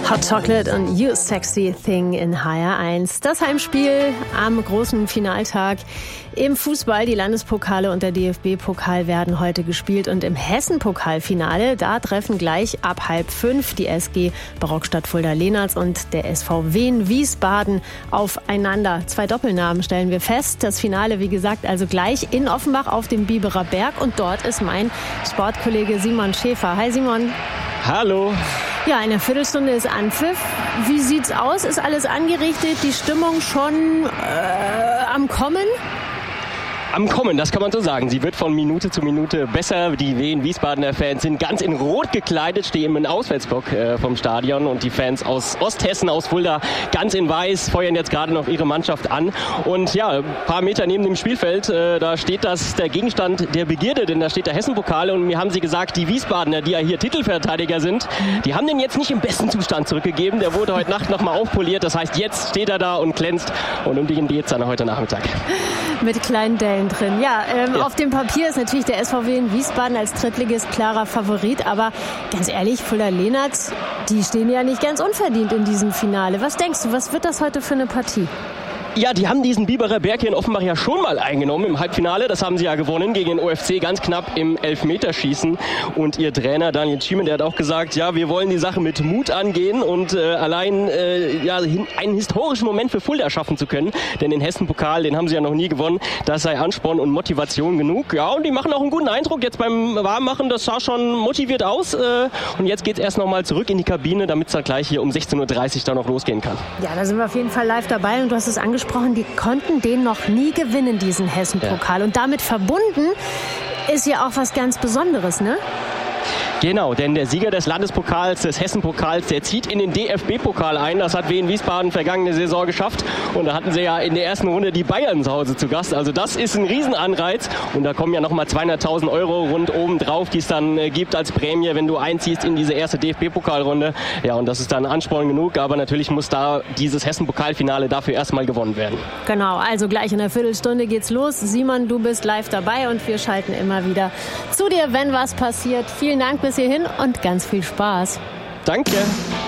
Hot Chocolate und You Sexy Thing in HR1. Das Heimspiel am großen Finaltag im Fußball. Die Landespokale und der DFB-Pokal werden heute gespielt. Und im Hessen-Pokalfinale, da treffen gleich ab 4:30 die SG Barockstadt Fulda-Lehnertz und der SV Wien Wiesbaden aufeinander. 2 Doppelnamen stellen wir fest. Das Finale, wie gesagt, also gleich in Offenbach auf dem Biberer Berg. Und dort ist mein Sportkollege Simon Schäfer. Hi Simon. Hallo. Ja, in einer Viertelstunde ist Anpfiff. Wie sieht's aus? Ist alles angerichtet? Die Stimmung schon am Kommen? Am Kommen, das kann man so sagen. Sie wird von Minute zu Minute besser. Die Wien-Wiesbadener Fans sind ganz in Rot gekleidet, stehen im Auswärtsblock vom Stadion. Und die Fans aus Osthessen, aus Fulda, ganz in Weiß, feuern jetzt gerade noch ihre Mannschaft an. Und ja, ein paar Meter neben dem Spielfeld, da steht der Gegenstand der Begierde, denn da steht der Hessen-Pokal. Und mir haben sie gesagt, die Wiesbadener, die ja hier Titelverteidiger sind, die haben den jetzt nicht im besten Zustand zurückgegeben. Der wurde heute Nacht nochmal aufpoliert. Das heißt, jetzt steht er da und glänzt. Und um den geht's dann heute Nachmittag. Mit kleinen Dellen drin. Ja, auf dem Papier ist natürlich der SVW in Wiesbaden als Drittligist klarer Favorit. Aber ganz ehrlich, Fulda-Lehnertz, die stehen ja nicht ganz unverdient in diesem Finale. Was denkst du, was wird das heute für eine Partie? Ja, die haben diesen Biberer Berg hier in Offenbach ja schon mal eingenommen im Halbfinale. Das haben sie ja gewonnen gegen den OFC, ganz knapp im Elfmeterschießen. Und ihr Trainer Daniel Thiemann, der hat auch gesagt, ja, wir wollen die Sache mit Mut angehen und allein einen historischen Moment für Fulda schaffen zu können. Denn den Hessen-Pokal, den haben sie ja noch nie gewonnen. Das sei Ansporn und Motivation genug. Ja, und die machen auch einen guten Eindruck jetzt beim Warmmachen. Das sah schon motiviert aus. Und jetzt geht's erst noch mal zurück in die Kabine, damit es dann gleich hier um 16:30 Uhr da noch losgehen kann. Ja, da sind wir auf jeden Fall live dabei. Und du hast es angesprochen, die konnten den noch nie gewinnen, diesen Hessen-Pokal. Ja. Und damit verbunden ist ja auch was ganz Besonderes, ne? Genau, denn der Sieger des Landespokals, des Hessen-Pokals, der zieht in den DFB-Pokal ein. Das hat Wien Wiesbaden vergangene Saison geschafft. Und da hatten sie ja in der ersten Runde die Bayern zu Hause zu Gast. Also das ist ein Riesenanreiz. Und da kommen ja nochmal 200.000 Euro rund oben drauf, die es dann gibt als Prämie, wenn du einziehst in diese erste DFB-Pokalrunde. Ja, und das ist dann Ansporn genug. Aber natürlich muss da dieses Hessen-Pokalfinale dafür erstmal gewonnen werden. Genau, also gleich in einer Viertelstunde geht's los. Simon, du bist live dabei und wir schalten immer wieder zu dir, wenn was passiert. Vielen Dank bis hierhin und ganz viel Spaß. Danke.